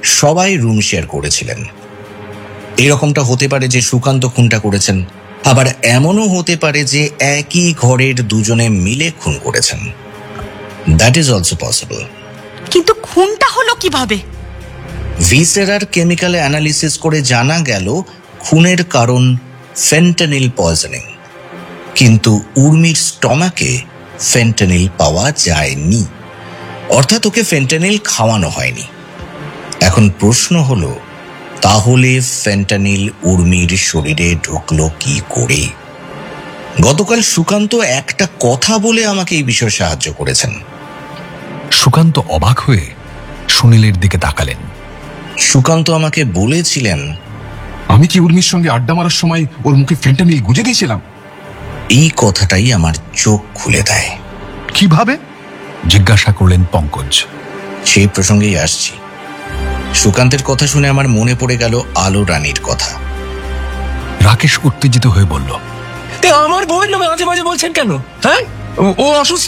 সবাই room share করেছিলেন। এরকমটা হতে পারে যে সুকান্ত খুনটা করেছেন, আবার এমনও হতে পারে যে একই ঘরের দুজনে মিলে খুন করেছেন। That is also possible. কিন্তু খুনটা হলো কিভাবে? ভিসেরার কেমিক্যাল অ্যানালিসিস করে জানা গেল খুনের কারণ ফেন্টানিল পয়জনিং, কিন্তু উর্মির স্টমাকে ফেন্টানিল পাওয়া যায়নি, অর্থাৎ ওকে ফেন্টানিল খাওয়ানো হয়নি। এখন প্রশ্ন হলো, তাহলে ফেন্টানিল উর্মির শরীরে ঢুকলো কি করে? গতকাল সুকান্ত একটা কথা বলে আমাকে এই বিষয়ে সাহায্য করেছেন। সুকান্ত অবাক হয়ে সুনীলের দিকে তাকালেন। সুকান্ত আমাকে বলেছিলেন, আমি কি উর্মির সঙ্গে আড্ডা মারার সময় ওর মুখে ফেন্টানিল গুঁজে দিয়েছিলাম? এই কথাটাই আমার চোখ খুলে দেয়। কিভাবে? জিজ্ঞাসা করলেন পঙ্কজ। সেই প্রসঙ্গেই আসছি। সুকান্তের কথা শুনে আমার মনে পড়ে গেল আলো রানীর কথা। রাকেশ উত্তেজিত হয়ে বলল, আমার বউয়ের নামে মাঝে মাঝে বলছেন কেন? হ্যাঁ, ও অসুস্থ।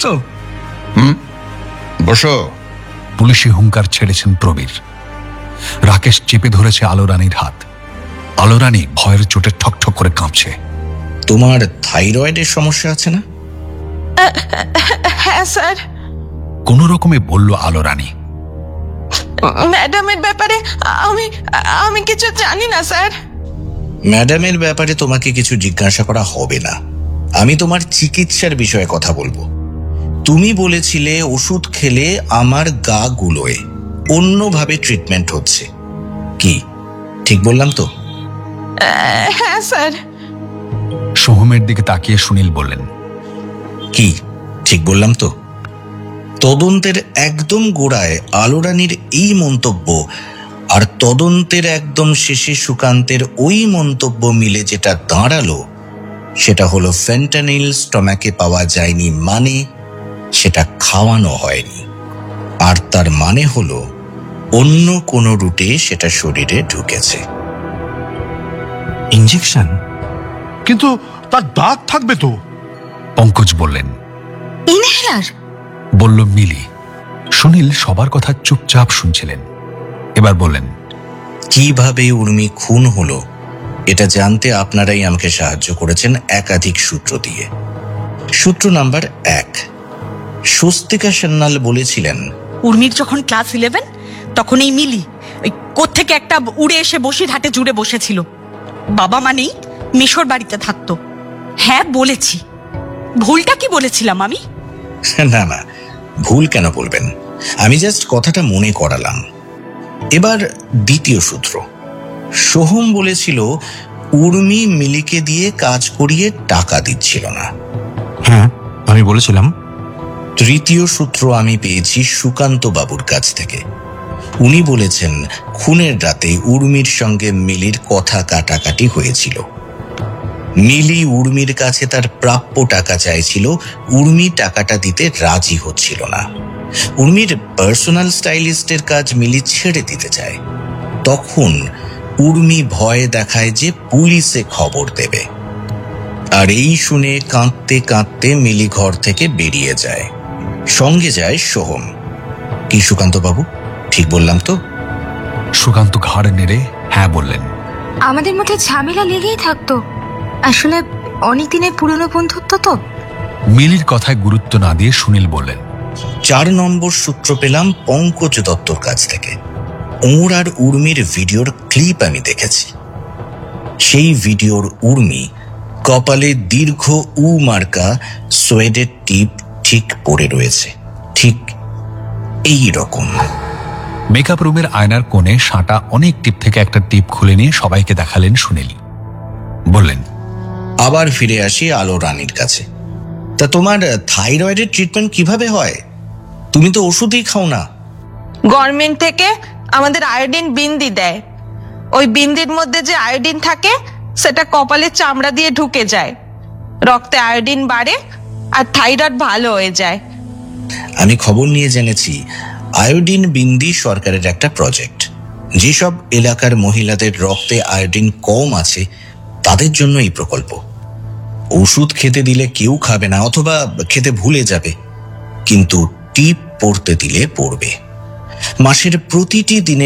বসো। পুলিশি হুঙ্কার ছেড়েছেন প্রবীর। রাকেশ চেপে ধরেছে আলো রানীর হাত। আলো রানী ভয়ের চোটে ঠকঠক করে কাঁপছে। তোমার থাইরয়েডের সমস্যা আছে না? হ্যাঁ স্যার। কোন রকমে বলল আলো রানী। ম্যাডামের ব্যাপারে আমি কিছু জানি না স্যার। ম্যাডামের ব্যাপারে তোমাকে কিছু জিজ্ঞাসা করা হবে না। আমি তোমার চিকিৎসার বিষয়ে কথা বলবো। তুমি বলেছিলে ওষুধ খেলে আমার গা গুলোয়, অন্যভাবে ট্রিটমেন্ট হচ্ছে। কি ঠিক বললাম তো? হ্যাঁ স্যার। সোহমের দিকে তাকিয়ে সুনীল বললেন, কি ঠিক বললাম তো? তদন্তের একদম গোড়ায় আলো রানীর এই মন্তব্য আর তদন্তের একদম শেষে সুকান্তের ওই মন্তব্য মিলে যেটা দাঁড়ালো, সেটা হলো ফেন্টানিল স্টমাকে পাওয়া যায়নি, মানে সেটা খাওয়ানো হয়নি। আর তার মানে হলো অন্য কোনো রুটে সেটা শরীরে ঢুকেছে। ইনজেকশন? কিন্তু তার দাঁত থাকবে তো। পঙ্কজ বললেন। ইনহেলার? বলল মিলি। সুনীল সবার কথা চুপচাপ শুনছিলেন। এবার বললেন, কিভাবে উর্মি খুন হলো এটা জানতে আপনারাই আমাকে সাহায্য করেছেন একাধিক সূত্র দিয়ে। সূত্র নাম্বার 1, স্বস্তিকা সান্যাল বলেছিলেন, উর্মির যখন ক্লাস 11 তখন এই মিলি ওই কোত্থেকে একটা উড়ে এসে বসিরহাটে জুড়ে বসেছিল। বাবা মানেই মিশর বাড়িতে থাকতো। হ্যাঁ বলেছি, ভুলটা কি বলেছিলাম আমি? না না, ভুল কেন বলবেন, আমি জাস্ট কথাটা মনে করালাম। এবার দ্বিতীয় সূত্র, সোহম বলেছিল উর্মি মিলিকে দিয়ে কাজ করিয়ে টাকা দিচ্ছিল না। হ্যাঁ, আমি বলেছিলাম। তৃতীয় সূত্র আমি পেয়েছি সুকান্ত বাবুর কাছ থেকে। উনি বলেছেন খুনের রাতে উর্মির সঙ্গে মিলির কথা কাটাকাটি হয়েছিল। মিলি উর্মির কাছে তার প্রাপ্য টাকা চাইছিল, উর্মি টাকাটা দিতে রাজি হচ্ছিল না। উর্মির পার্সোনাল স্টাইলিস্টের কাজ মিলি ছেড়ে দিতে চায়। তখন উর্মি ভয় দেখায় যে পুলিশে খবর দেবে। আর এই শুনে কাঁদতে কাঁদতে মিলি ঘর থেকে বেরিয়ে যায়। সঙ্গে যায় সোহম। কি সুকান্ত বাবু, ঠিক বললাম তো? সুকান্ত ঘাড় নেড়ে হ্যাঁ বললেন। আমাদের মধ্যে ঝামেলা লেগেই থাকতো, আসলে অনেকদিনের পুরনো বন্ধুত্ব তো। মিলির কথায় গুরুত্ব না দিয়ে সুনীল বললেন, 4 নম্বর সূত্র পেলাম পঙ্কজ দত্তর কাছ থেকে। ওর আর উর্মির ভিডিওর ক্লিপ আমি দেখেছি। সেই ভিডিওর উর্মি কপালে দীর্ঘ উ মার্কা সোয়েডের টিপ ঠিক পড়ে রয়েছে, ঠিক এই রকম। মেকআপ রুমের আয়নার কোণে সাঁটা অনেক টিপ থেকে একটা টিপ খুলে নিয়ে সবাইকে দেখালেন সুনীল। বললেন, আবার ফিরে আসি আলো রানীর কাছে। তা তোমার থাইরয়েডের ট্রিটমেন্ট কিভাবে হয়? তুমি তো ওষুধই খাও না। গভর্নমেন্ট থেকে আমাদের আয়োডিন বিন্দি দেয়। ওই বিন্দির মধ্যে যে আয়োডিন থাকে সেটা কপালের চামড়া দিয়ে ঢুকে যায়, রক্তে আয়োডিন বাড়ে আর থাইরয়েড ভালো হয়ে যায়। আমি খবর নিয়ে জেনেছি আয়োডিন বিন্দি সরকারের একটা প্রজেক্ট। যেসব এলাকার মহিলাদের রক্তে আয়োডিন কম আছে তাদের জন্য এই প্রকল্প। ওষুধ খেতে দিলে কেউ খাবে না, অথবা খেতে ভুলে যাবে, কিন্তু টিপ পড়তে দিলে পড়বে। মাসের প্রতিটি দিনে